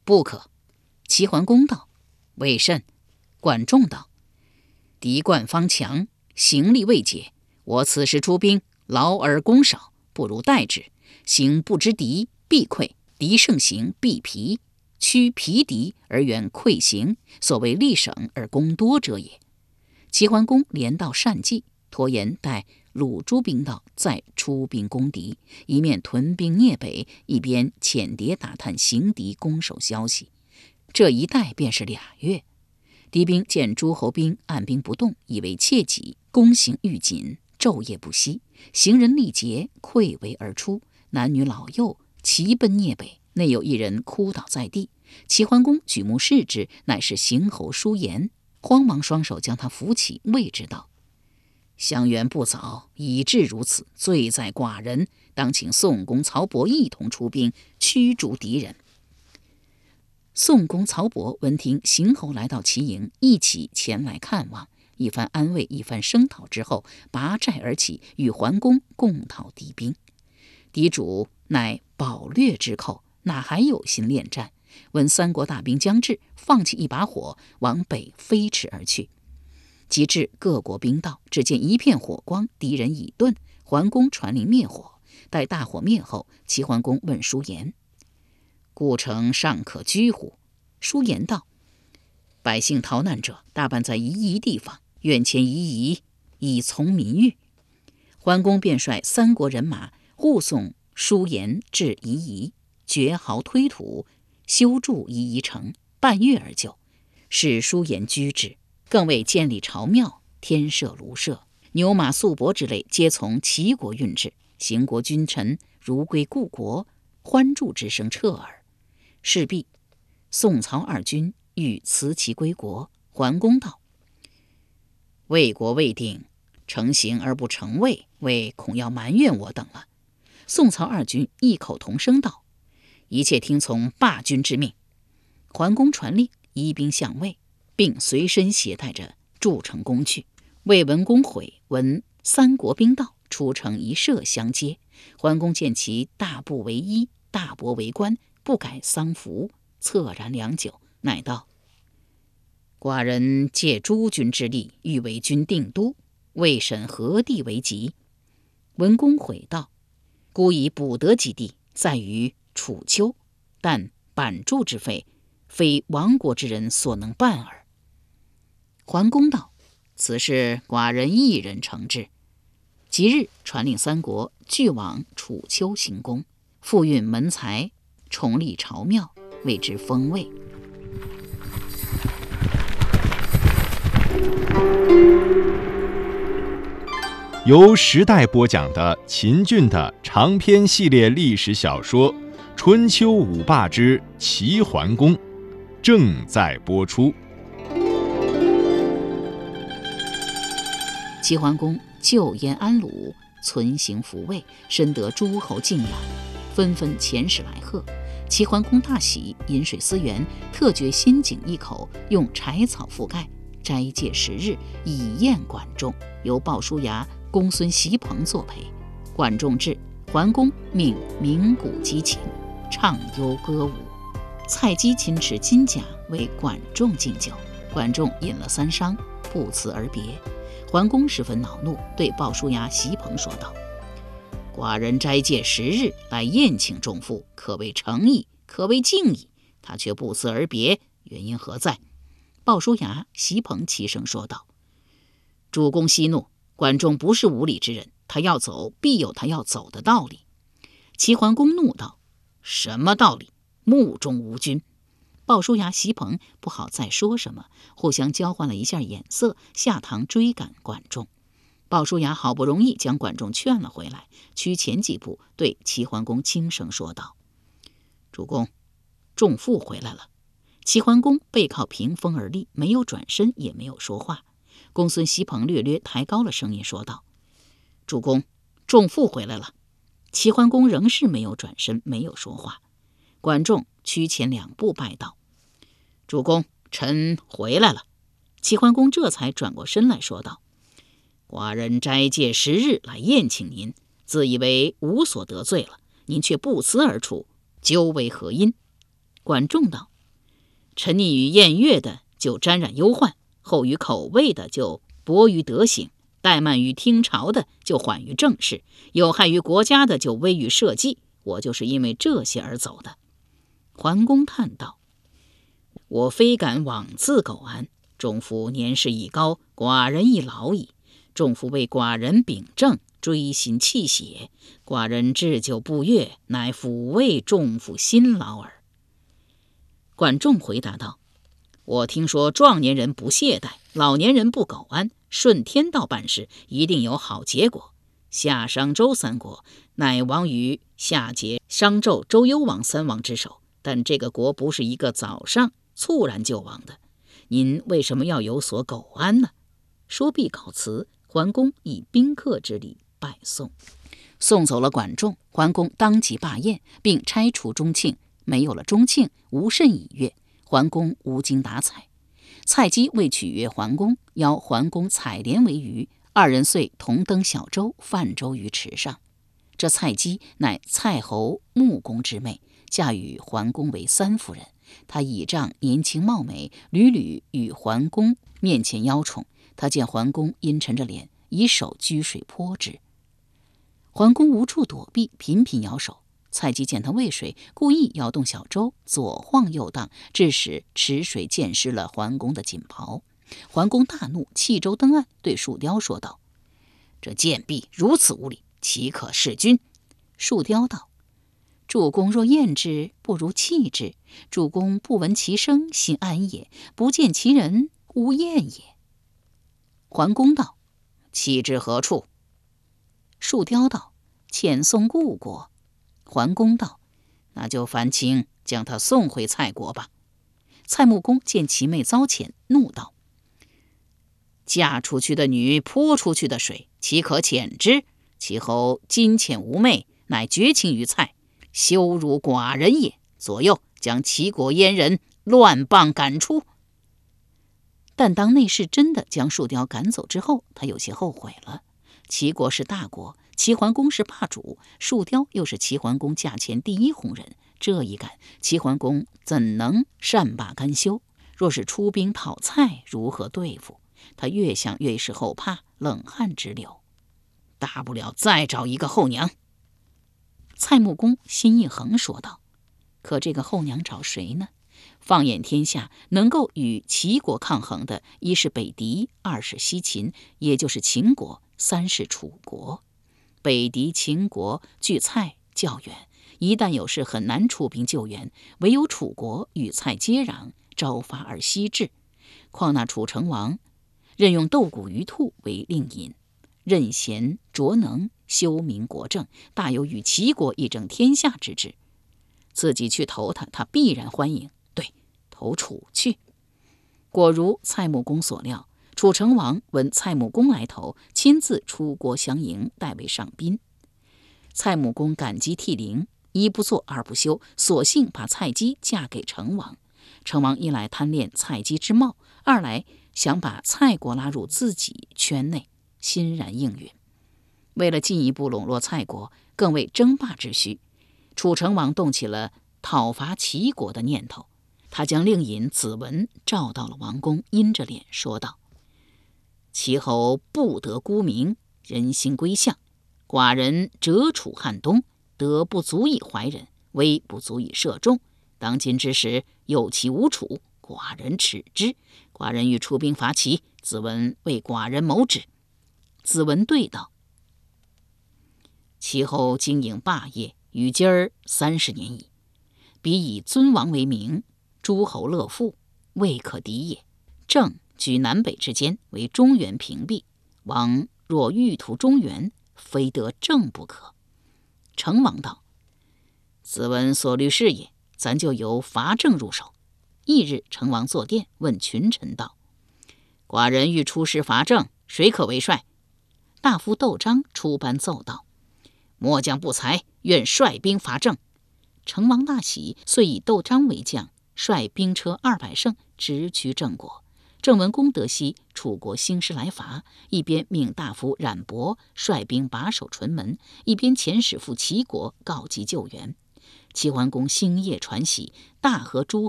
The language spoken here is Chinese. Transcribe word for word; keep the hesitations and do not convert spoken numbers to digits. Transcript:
不可。齐桓公道：为甚？管仲道：敌冠方强，行力未解，我此时出兵，劳而功少，不如待之。行不知敌，必溃；敌胜行，必疲。屈疲敌而远溃行，所谓力省而功多者也。齐桓公连道善计，拖延待鲁诸兵到，再出兵攻敌，一面屯兵聂北，一边遣谍打探行敌攻守消息。这一待便是俩月。敌兵见诸侯兵按兵不动，以为切己，攻行愈紧，昼夜不息，行人力竭，溃围而出，男女老幼齐奔聂北。内有一人哭倒在地，齐桓公举目视之，乃是邢侯叔颜，慌忙双手将他扶起，谓之道：相援不早，以致如此，罪在寡人，当请宋公曹伯一同出兵，驱逐敌人。宋公曹伯闻听邢侯来到齐营，一起前来看望，一番安慰，一番声讨之后，拔寨而起，与桓公共讨敌兵。敌主乃保略之寇，哪还有心恋战？闻三国大兵将至，放弃一把火，往北飞驰而去。及至各国兵到，只见一片火光，敌人已遁。桓公传令灭火，待大火灭后，齐桓公问叔颜：故城尚可居乎？叔颜道：百姓逃难者大半在夷夷地方，愿迁夷夷，以从民欲。桓公便率三国人马护送叔颜至夷夷，掘壕推土，修筑夷夷城，半月而就，使叔颜居之。更为建立朝庙，天设庐舍，牛马素帛之类，皆从齐国运至。行国君臣如归故国，欢祝之声彻耳。事毕，宋曹二军欲辞其归国。桓公道：魏国未定，成行而不成魏，魏恐要埋怨我等了。宋曹二军异口同声道：一切听从霸君之命。桓公传令，移兵向魏，并随身携带着筑城工具。魏文公悔闻三国兵到，出城一射相接。桓公见其大部为衣，大帛为冠，不改丧服，恻然良久，乃道：寡人借诸君之力，欲为君定都，未审何地为急。文公悔道：孤以补得几地，在于楚丘，但版筑之费，非亡国之人所能办耳。桓公道：此事寡人一人承之。即日传令三国俱往楚丘行宫，复运门财，重立朝庙，谓之封魏。 由时代播讲的秦俊的长篇系列历史小说《春秋五霸之齐桓公》正在播出。 齐桓公救燕安鲁，存行服魏，深得诸侯敬仰，纷纷遣使来贺。齐桓公大喜，饮水思源，特掘新井一口，用柴草覆盖，斋戒十日，以宴管仲。由鲍叔牙、公孙袭彭作陪。管仲至，桓公命鸣鼓击琴，唱幽歌舞。蔡姬亲持金甲为管仲敬酒，管仲饮了三觞，不辞而别。桓公十分恼怒，对鲍叔牙、袭彭说道：寡人斋戒十日来宴请仲父，可谓诚意，可谓敬意，他却不辞而别，原因何在？鲍叔牙、袭彭齐声说道：主公息怒，管仲不是无礼之人，他要走必有他要走的道理。齐桓公怒道：什么道理？目中无君。鲍叔牙、袭彭不好再说什么，互相交换了一下眼色，下堂追赶管仲。鲍叔牙好不容易将管仲劝了回来，趋前几步，对齐桓公轻声说道：主公，仲父回来了。齐桓公背靠屏风而立，没有转身，也没有说话。公孙袭彭略略抬高了声音说道：主公，仲父回来了。齐桓公仍是没有转身，没有说话。管仲趋前两步拜道：主公，臣回来了。齐桓公这才转过身来说道：寡人斋戒十日来宴请您，自以为无所得罪了，您却不辞而出，究为何因？管仲道： 沉溺于宴乐的就沾染忧患，厚于口味的就薄于德行，怠慢于听朝的就缓于政事，有害于国家的就危于社稷。我就是因为这些而走的。桓公叹道：我非敢枉自苟安，仲夫年事已高，寡人已老矣。仲夫为寡人秉政，追心泣血，寡人置酒不悦，乃抚慰仲夫辛劳耳。管仲回答道：我听说壮年人不懈怠，老年人不苟安，顺天道办事，一定有好结果。夏商周三国乃亡于夏桀、商纣、周幽王三王之手，但这个国不是一个早上猝然就亡的，您为什么要有所苟安呢？说毕告辞，桓公以宾客之礼拜送。送走了管仲，桓公当即罢宴，并拆除中庆。没有了中庆，无甚以悦。桓公无精打采。蔡姬为取悦桓公，邀桓公采莲为鱼，二人遂同登小舟，泛舟于池上。这蔡姬乃蔡侯穆公之妹，嫁与桓公为三夫人。她倚仗年轻貌美，屡屡与桓公面前邀宠。他见桓公阴沉着脸，以手掬水泼之。桓公无处躲避，频频摇手。蔡姬见他畏水，故意摇动小舟，左晃右荡，致使池水溅湿了桓公的锦袍。桓公大怒，弃舟登岸，对树雕说道：这贱婢如此无礼，岂可弑君？树雕道：主公若厌之，不如弃之。主公不闻其声，心安也；不见其人，无厌也。桓公道：弃之何处？树雕道：遣送故国。桓公道：那就烦请将他送回蔡国吧。蔡穆公见其妹遭遣，怒道：嫁出去的女泼出去的水，岂可遣之？其后今遣无妹，乃绝情于蔡，羞辱寡人也。左右将齐国阉人乱棒赶出。但当内侍真的将树雕赶走之后，他有些后悔了。齐国是大国，齐桓公是霸主，树雕又是齐桓公驾前第一红人，这一赶，齐桓公怎能善罢甘休？若是出兵讨蔡，如何对付？他越想越是后怕，冷汗直流。大不了再找一个后娘。蔡穆公心一横，说道：可这个后娘找谁呢？放眼天下，能够与齐国抗衡的，一是北狄，二是西秦，也就是秦国，三是楚国。北狄、秦国距蔡较远，一旦有事很难出兵救援，唯有楚国与蔡接壤，朝发而夕至。况那楚成王任用斗谷于兔为令尹，任贤卓能，修明国政，大有与齐国一争天下之志。自己去投他，他必然欢迎。对，投楚去。果如蔡穆公所料，楚成王闻蔡穆公来投，亲自出国相迎，代为上宾。蔡穆公感激涕零，一不做二不休，索性把蔡姬嫁给成王。成王一来贪恋蔡姬之貌，二来想把蔡国拉入自己圈内，欣然应允。为了进一步笼络蔡国，更为争霸之需，楚成王动起了讨伐齐国的念头。他将令尹子文召到了王宫，阴着脸说道：齐侯不得孤名，人心归向。寡人折楚汉东，德不足以怀人，威不足以摄众。当今之时，有齐无楚，寡人耻之。寡人欲出兵伐齐，子文为寡人谋之。子文对道：齐侯经营霸业，于今儿三十年矣。彼以尊王为名，诸侯乐富，未可敌也。郑居南北之间，为中原屏蔽。王若欲图中原，非得郑不可。成王道：子文所虑是也，咱就由伐郑入手。翌日，成王坐殿，问群臣道：寡人欲出师伐郑，谁可为帅？大夫窦章出班奏道：末将不才，愿率兵伐郑。成王大喜，遂以窦章为将，率兵车二百乘，直趋郑国。郑文公得悉楚国兴师来伐，一边命大夫冉伯率兵把守淳门，一边遣使赴齐国告急救援。齐桓公星夜传喜，大和诸